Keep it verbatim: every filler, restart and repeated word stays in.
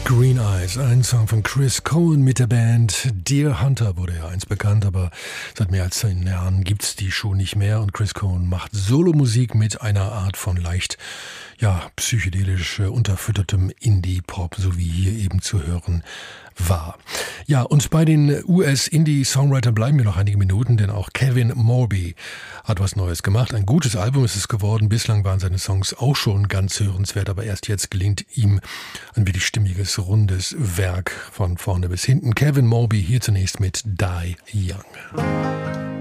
Green Eyes, ein Song von Chris Cohen mit der Band Deer Hunter, wurde ja einst bekannt, aber seit mehr als zehn Jahren gibt's die schon nicht mehr und Chris Cohen macht Solomusik mit einer Art von leicht, ja, psychedelisch unterfüttertem Indie-Pop, so wie hier eben zu hören war. Ja, und bei den U S-Indie-Songwritern bleiben wir noch einige Minuten, denn auch Kevin Morby hat was Neues gemacht. Ein gutes Album ist es geworden. Bislang waren seine Songs auch schon ganz hörenswert, aber erst jetzt gelingt ihm ein wirklich stimmiges, rundes Werk von vorne bis hinten. Kevin Morby hier zunächst mit Die Young.